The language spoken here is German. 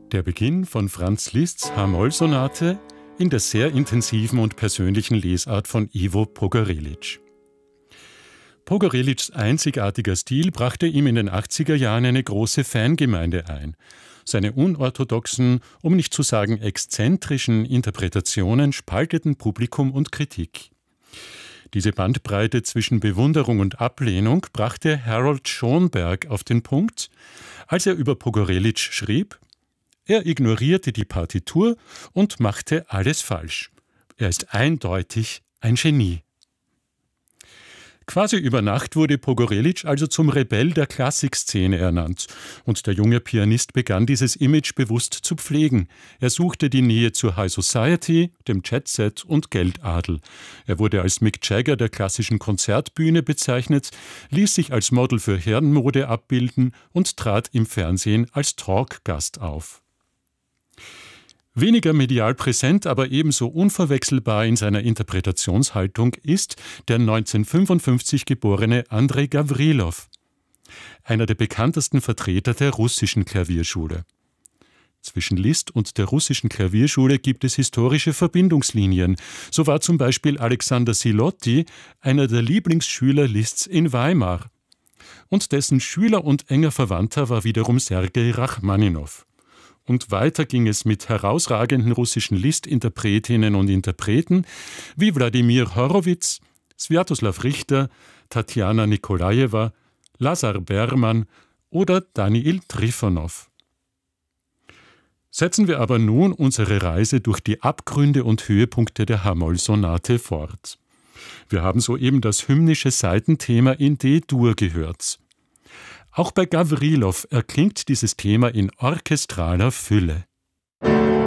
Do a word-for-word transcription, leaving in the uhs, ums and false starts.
Der Beginn von Franz Liszts H-Moll-Sonate in der sehr intensiven und persönlichen Lesart von Ivo Pogorelic. Pogorelics einzigartiger Stil brachte ihm in den achtziger Jahren eine große Fangemeinde ein. Seine unorthodoxen, um nicht zu sagen exzentrischen Interpretationen spalteten Publikum und Kritik. Diese Bandbreite zwischen Bewunderung und Ablehnung brachte Harold Schonberg auf den Punkt, als er über Pogorelic schrieb: Er ignorierte die Partitur und machte alles falsch. Er ist eindeutig ein Genie. Quasi über Nacht wurde Pogorelic also zum Rebell der Klassikszene ernannt. Und der junge Pianist begann dieses Image bewusst zu pflegen. Er suchte die Nähe zur High Society, dem Jet-Set und Geldadel. Er wurde als Mick Jagger der klassischen Konzertbühne bezeichnet, ließ sich als Model für Herrenmode abbilden und trat im Fernsehen als Talkgast auf. Weniger medial präsent, aber ebenso unverwechselbar in seiner Interpretationshaltung ist der neunzehnhundertfünfundfünfzig geborene Andrei Gavrilov, einer der bekanntesten Vertreter der russischen Klavierschule. Zwischen Liszt und der russischen Klavierschule gibt es historische Verbindungslinien. So war zum Beispiel Alexander Silotti einer der Lieblingsschüler Liszts in Weimar. Und dessen Schüler und enger Verwandter war wiederum Sergei Rachmaninow. Und weiter ging es mit herausragenden russischen Liszt-Interpretinnen und Interpreten wie Wladimir Horowitz, Swiatoslaw Richter, Tatjana Nikolajewa, Lazar Berman oder Daniil Trifonow. Setzen wir aber nun unsere Reise durch die Abgründe und Höhepunkte der H-Moll-Sonate fort. Wir haben soeben das hymnische Saitenthema in D-Dur gehört. Auch bei Gavrilov erklingt dieses Thema in orchestraler Fülle.